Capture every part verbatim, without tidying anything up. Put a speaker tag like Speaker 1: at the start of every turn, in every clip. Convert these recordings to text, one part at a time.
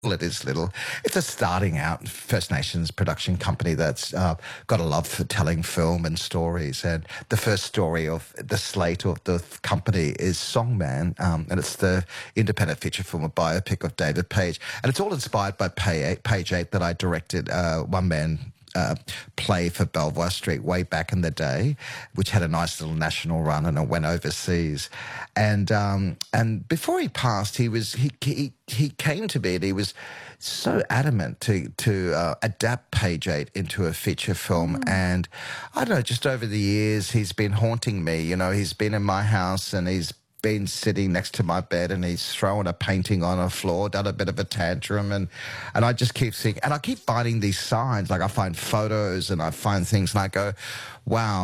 Speaker 1: It is little. It's a starting out First Nations production company that's uh, got a love for telling film and stories. And the first story of the slate of the company is Songman, um, and it's the independent feature film, a biopic of David Page. And it's all inspired by Page Eight, Page Eight that I directed, uh, one man Uh, play for Belvoir Street way back in the day, which had a nice little national run, and it went overseas. And um, and before he passed, he was he he he came to me and he was so adamant to to uh, adapt Page Eight into a feature film. Mm. And I don't know, just over the years, he's been haunting me. You know, he's been in my house and he's been sitting next to my bed and he's thrown a painting on a floor, done a bit of a tantrum, and and I just keep seeing, and I keep finding these signs. Like I find photos and I find things and I go, wow,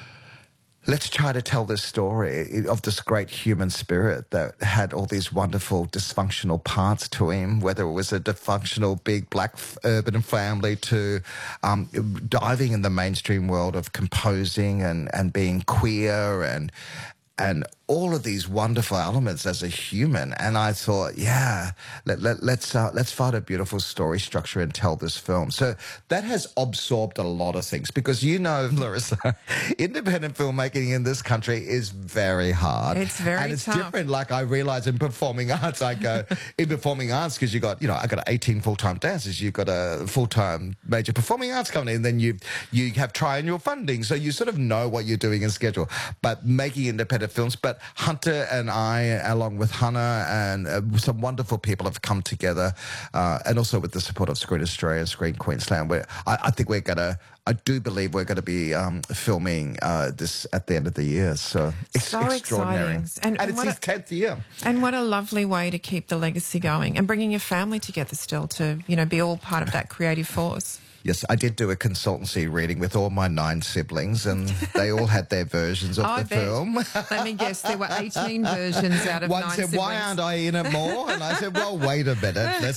Speaker 1: let's try to tell this story of this great human spirit that had all these wonderful dysfunctional parts to him, whether it was a dysfunctional big black urban family to um, diving in the mainstream world of composing and, and being queer and and all of these wonderful elements as a human. And I thought, yeah, let, let, let's uh, let's find a beautiful story structure and tell this film. So that has absorbed a lot of things because, you know, Larissa, independent filmmaking in this country is very hard.
Speaker 2: It's very
Speaker 1: And it's
Speaker 2: tough.
Speaker 1: different. Like I realize in performing arts, I go, in performing arts, because you got, you know, I got eighteen full-time dancers, you've got a full-time major performing arts company, and then you, you have triennial funding. So you sort of know what you're doing in schedule. But making independent films, but Hunter and I, along with Hannah and uh, some wonderful people, have come together, uh, and also with the support of Screen Australia and Screen Queensland, where I, I think we're going to, I do believe we're going to be um, filming uh, this at the end of the year. So it's
Speaker 2: so
Speaker 1: extraordinary.
Speaker 2: Exciting.
Speaker 1: And, and it's his tenth year.
Speaker 2: And what a lovely way to keep the legacy going and bringing your family together still to, you know, be all part of that creative force.
Speaker 1: Yes, I did do a consultancy reading with all my nine siblings, and they all had their versions of
Speaker 2: I
Speaker 1: the
Speaker 2: bet.
Speaker 1: film.
Speaker 2: Let me guess, there were eighteen versions out of
Speaker 1: One
Speaker 2: nine
Speaker 1: said,
Speaker 2: siblings.
Speaker 1: why aren't I in it more? And I said, well, wait a minute. Let's...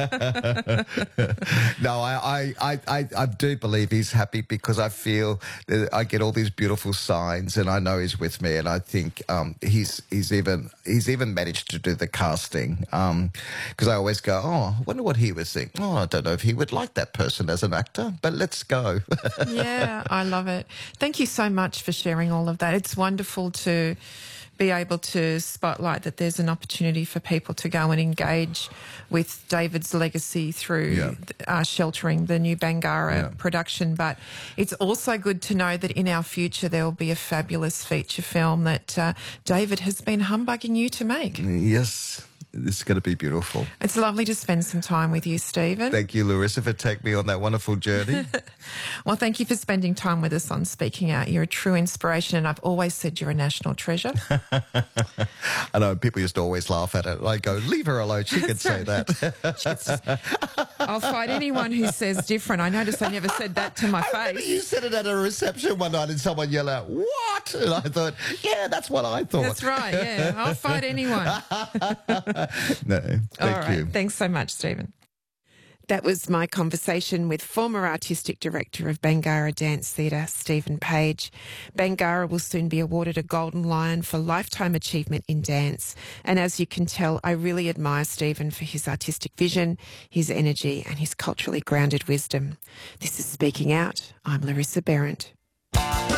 Speaker 1: no, I, I, I, I do believe he's happy because I feel that I get all these beautiful signs and I know he's with me, and I think um, he's he's even he's even managed to do the casting because um, I always go, oh, I wonder what he would think. Oh, I don't know if he would like that person as an actor, but let's go.
Speaker 2: Yeah, I love it. Thank you so much for sharing all of that. It's wonderful to be able to spotlight that there's an opportunity for people to go and engage with David's legacy through
Speaker 1: Yeah.
Speaker 2: uh, Sheltering, the new Bangarra
Speaker 1: Yeah.
Speaker 2: production. But it's also good to know that in our future there will be a fabulous feature film that uh, David has been humbugging you to make.
Speaker 1: Yes. It's going to be beautiful.
Speaker 2: It's lovely to spend some time with you, Stephen.
Speaker 1: Thank you, Larissa, for taking me on that wonderful journey.
Speaker 2: Well, thank you for spending time with us on Speaking Out. You're a true inspiration, and I've always said you're a national treasure.
Speaker 1: I know people used to always laugh at it. I go, leave her alone. She could say that.
Speaker 2: I'll fight anyone who says different. I noticed I never said that to my
Speaker 1: I remember
Speaker 2: face.
Speaker 1: you said it at a reception one night and someone yelled out, what? And I thought, yeah, that's what I thought.
Speaker 2: That's right, yeah. I'll fight anyone.
Speaker 1: No, thank
Speaker 2: All right.
Speaker 1: you.
Speaker 2: Thanks so much, Stephen. That was my conversation with former Artistic Director of Bangarra Dance Theatre, Stephen Page. Bangarra will soon be awarded a Golden Lion for Lifetime Achievement in Dance. And as you can tell, I really admire Stephen for his artistic vision, his energy and his culturally grounded wisdom. This is Speaking Out. I'm Larissa Behrendt.